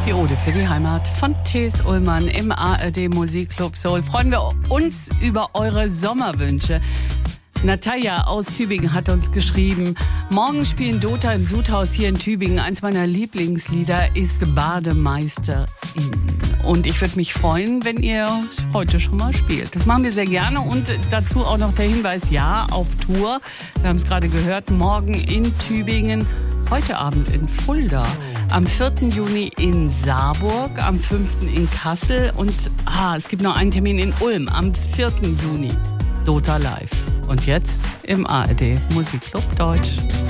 Die Ode für die Heimat von T.S. Ullmann im ARD Musikclub Soul. Freuen wir uns über eure Sommerwünsche. Natalia aus Tübingen hat uns geschrieben, morgen spielen Dota im Sudhaus hier in Tübingen. Eins meiner Lieblingslieder ist Bademeisterin. Und ich würde mich freuen, wenn ihr heute schon mal spielt. Das machen wir sehr gerne. Und dazu auch noch der Hinweis, ja, auf Tour. Wir haben es gerade gehört, morgen in Tübingen, heute Abend in Fulda. Am 4. Juni in Saarburg, am 5. in Kassel und es gibt noch einen Termin in Ulm am 4. Juni. Dota live. Und jetzt im ARD Musikclub Deutsch.